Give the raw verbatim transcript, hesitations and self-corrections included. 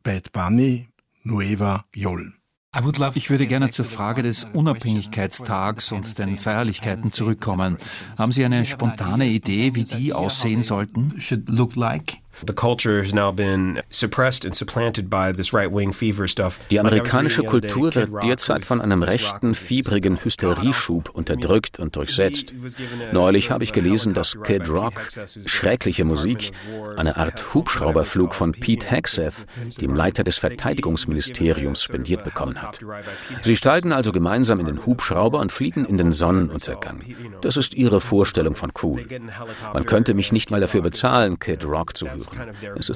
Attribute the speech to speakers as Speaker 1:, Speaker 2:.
Speaker 1: Bad Bunny, Nueva York.
Speaker 2: Ich würde gerne zur Frage des Unabhängigkeitstags und den Feierlichkeiten zurückkommen. Haben Sie eine spontane Idee, wie die aussehen sollten?
Speaker 3: Die amerikanische Kultur wird derzeit von einem rechten, fiebrigen Hysterieschub unterdrückt und durchsetzt. Neulich habe ich gelesen, dass Kid Rock schreckliche Musik, eine Art Hubschrauberflug von Pete Hegseth, dem Leiter des Verteidigungsministeriums, spendiert bekommen hat. Sie steigen also gemeinsam in den Hubschrauber und fliegen in den Sonnenuntergang. Das ist ihre Vorstellung von cool. Man könnte mich nicht mal dafür bezahlen, Kid Rock zu hören. Es ist